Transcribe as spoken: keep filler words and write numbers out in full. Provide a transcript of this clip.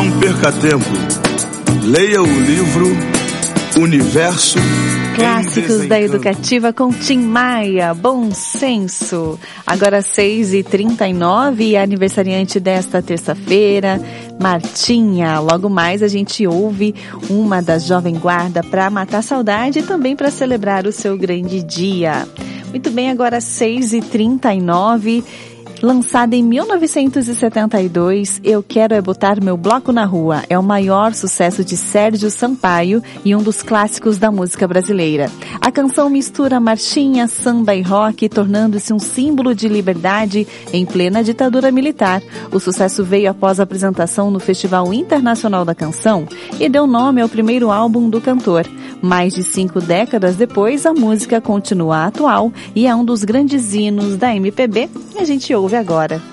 Não perca tempo. Leia o livro Universo Clássicos da Educativa com Tim Maia, Bom Senso. Agora seis e trinta e nove e aniversariante desta terça-feira, Martinha. Logo mais a gente ouve uma das Jovem Guarda para matar saudade e também para celebrar o seu grande dia. Muito bem, agora seis e trinta e nove. Lançada em mil novecentos e setenta e dois, Eu Quero É Botar Meu Bloco na Rua é o maior sucesso de Sérgio Sampaio e um dos clássicos da música brasileira. A canção mistura marchinha, samba e rock, tornando-se um símbolo de liberdade em plena ditadura militar. O sucesso veio após a apresentação no Festival Internacional da Canção e deu nome ao primeiro álbum do cantor. Mais de cinco décadas depois, a música continua atual e é um dos grandes hinos da M P B. A gente ouve agora.